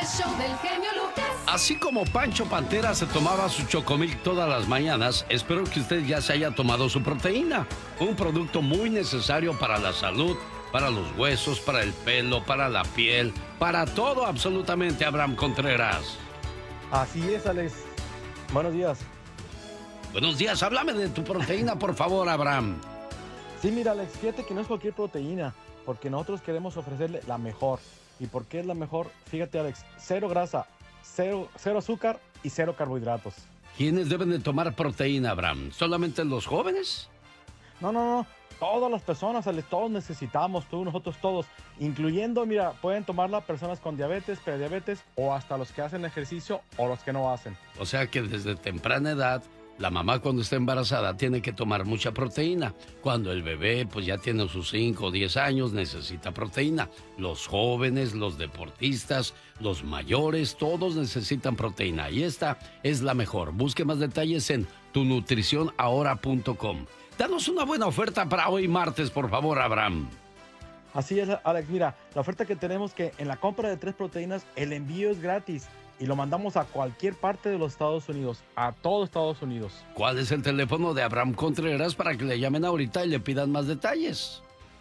el show del genio Lucas. Así como Pancho Pantera se tomaba su Chocomilk todas las mañanas, espero que usted ya se haya tomado su proteína. Un producto muy necesario para la salud, para los huesos, para el pelo, para la piel, para todo absolutamente, Abraham Contreras. Así es, Alex. Buenos días. Buenos días, háblame de tu proteína, por favor, Abraham. Sí, mira, Alex, fíjate que no es cualquier proteína, porque nosotros queremos ofrecerle la mejor. ¿Y por qué es la mejor? Fíjate, Alex, cero grasa, cero azúcar y cero carbohidratos. ¿Quiénes deben de tomar proteína, Abraham? ¿Solamente los jóvenes? No. Todas las personas, Alex, todos necesitamos, nosotros todos, incluyendo, mira, pueden tomarla personas con diabetes, prediabetes o hasta los que hacen ejercicio o los que no hacen. O sea que desde temprana edad, la mamá cuando está embarazada tiene que tomar mucha proteína. Cuando el bebé pues ya tiene sus 5 o 10 años necesita proteína. Los jóvenes, los deportistas, los mayores, todos necesitan proteína. Y esta es la mejor. Busque más detalles en tunutricionahora.com. Danos una buena oferta para hoy martes, por favor, Abraham. Así es, Alex, mira, la oferta que tenemos que en la compra de 3 proteínas, el envío es gratis. Y lo mandamos a cualquier parte de los Estados Unidos, a todo Estados Unidos. ¿Cuál es el teléfono de Abraham Contreras para que le llamen ahorita y le pidan más detalles?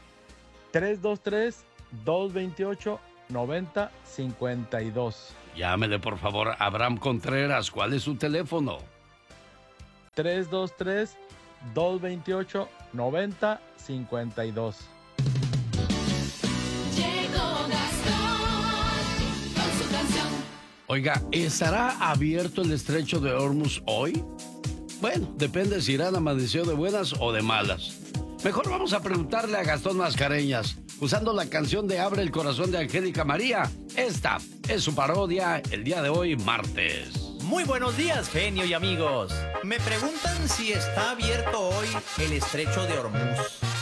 323-228-9052. Llámele, por favor, Abraham Contreras. ¿Cuál es su teléfono? 323-228-9052. Oiga, ¿estará abierto el estrecho de Hormuz hoy? Bueno, depende si Irán amaneció de buenas o de malas. Mejor vamos a preguntarle a Gastón Mascareñas, usando la canción de Abre el Corazón de Angélica María. Esta es su parodia el día de hoy, martes. Muy buenos días, genio y amigos. Me preguntan si está abierto hoy el estrecho de Hormuz.